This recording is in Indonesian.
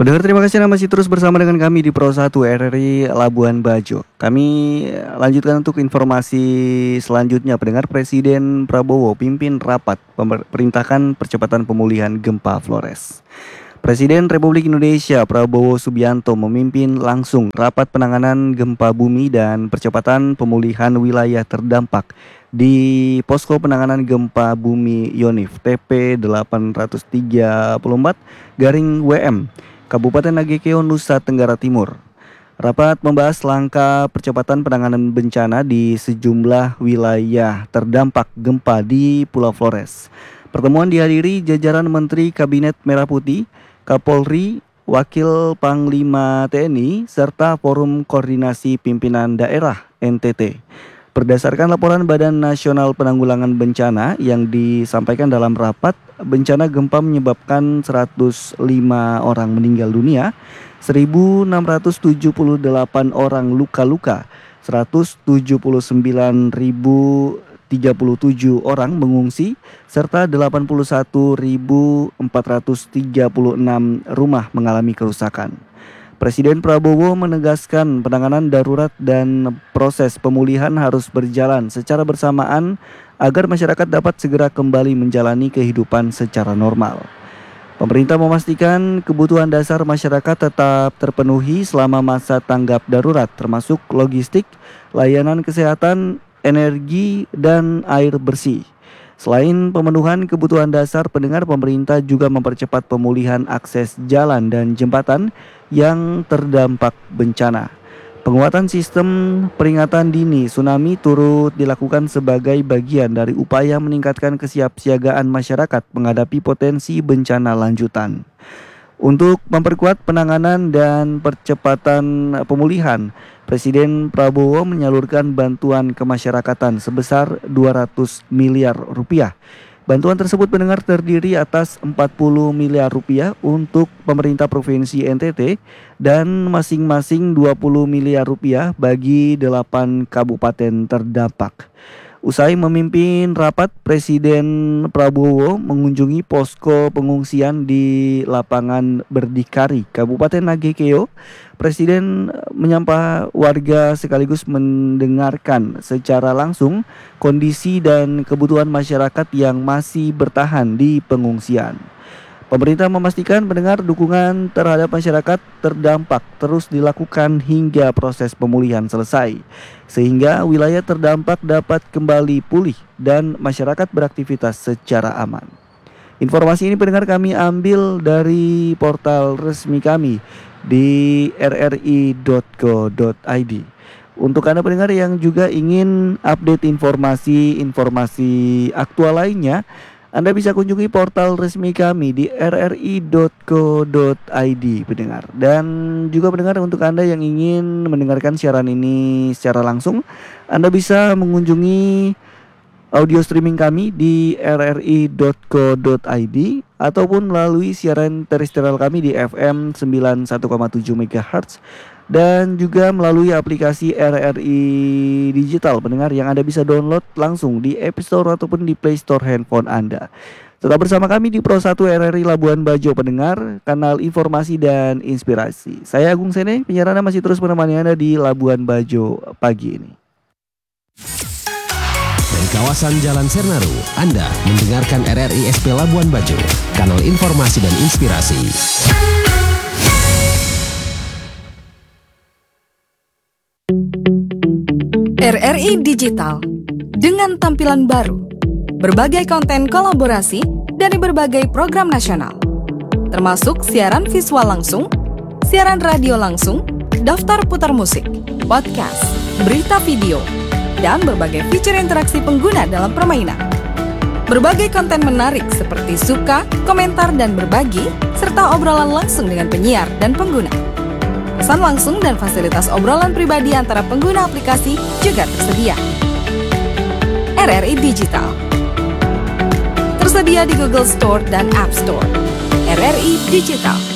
Pendengar, terima kasih Anda masih terus bersama dengan kami di Pro 1 RRI Labuan Bajo. Kami lanjutkan untuk informasi selanjutnya. Pendengar, Presiden Prabowo pimpin rapat perintahkan percepatan pemulihan gempa Flores. Presiden Republik Indonesia Prabowo Subianto memimpin langsung rapat penanganan gempa bumi dan percepatan pemulihan wilayah terdampak di Posko Penanganan Gempa Bumi Yonif TP 834-WM Kabupaten Nagekeo, Nusa Tenggara Timur. Rapat membahas langkah percepatan penanganan bencana di sejumlah wilayah terdampak gempa di Pulau Flores. Pertemuan dihadiri jajaran Menteri Kabinet Merah Putih, Kapolri, Wakil Panglima TNI, serta Forum Koordinasi Pimpinan Daerah NTT. Berdasarkan laporan Badan Nasional Penanggulangan Bencana yang disampaikan dalam rapat, bencana gempa menyebabkan 105 orang meninggal dunia, 1.678 orang luka-luka, 179.037 orang mengungsi, serta 81.436 rumah mengalami kerusakan. Presiden Prabowo menegaskan penanganan darurat dan proses pemulihan harus berjalan secara bersamaan agar masyarakat dapat segera kembali menjalani kehidupan secara normal. Pemerintah memastikan kebutuhan dasar masyarakat tetap terpenuhi selama masa tanggap darurat, termasuk logistik, layanan kesehatan, energi, dan air bersih. Selain pemenuhan kebutuhan dasar, pendengar, pemerintah juga mempercepat pemulihan akses jalan dan jembatan yang terdampak bencana. Penguatan sistem peringatan dini tsunami turut dilakukan sebagai bagian dari upaya meningkatkan kesiapsiagaan masyarakat menghadapi potensi bencana lanjutan. Untuk memperkuat penanganan dan percepatan pemulihan, Presiden Prabowo menyalurkan bantuan kemasyarakatan sebesar 200 miliar rupiah. Bantuan tersebut, pendengar, terdiri atas 40 miliar rupiah untuk pemerintah Provinsi NTT dan masing-masing 20 miliar rupiah bagi 8 kabupaten terdampak. Usai memimpin rapat, Presiden Prabowo mengunjungi posko pengungsian di lapangan Berdikari, Kabupaten Nagekeo. Presiden menyapa warga sekaligus mendengarkan secara langsung kondisi dan kebutuhan masyarakat yang masih bertahan di pengungsian. Pemerintah memastikan, pendengar, dukungan terhadap masyarakat terdampak terus dilakukan hingga proses pemulihan selesai, sehingga wilayah terdampak dapat kembali pulih dan masyarakat beraktivitas secara aman. Informasi ini, pendengar, kami ambil dari portal resmi kami di rri.co.id. Untuk Anda pendengar yang juga ingin update informasi aktual lainnya, Anda bisa kunjungi portal resmi kami di rri.co.id, pendengar. Dan juga, pendengar, untuk Anda yang ingin mendengarkan siaran ini secara langsung, Anda bisa mengunjungi audio streaming kami di rri.co.id ataupun melalui siaran terestrial kami di FM 91,7 MHz dan juga melalui aplikasi RRI Digital, pendengar, yang Anda bisa download langsung di App Store ataupun di Play Store handphone Anda. Tetap bersama kami di Pro 1 RRI Labuan Bajo, pendengar, kanal informasi dan inspirasi. Saya Agung Sene, penyiar Anda masih terus menemani Anda di Labuan Bajo pagi ini. Dari kawasan Jalan Sernaru, Anda mendengarkan RRI SP Labuan Bajo, kanal informasi dan inspirasi. RRI Digital dengan tampilan baru, berbagai konten kolaborasi dari berbagai program nasional, termasuk siaran visual langsung, siaran radio langsung, daftar putar musik, podcast, berita video, dan berbagai fitur interaksi pengguna dalam permainan. Berbagai konten menarik seperti suka, komentar, dan berbagi, serta obrolan langsung dengan penyiar dan pengguna. Pesan langsung dan fasilitas obrolan pribadi antara pengguna aplikasi juga tersedia. RRI Digital tersedia di Google Store dan App Store. RRI Digital.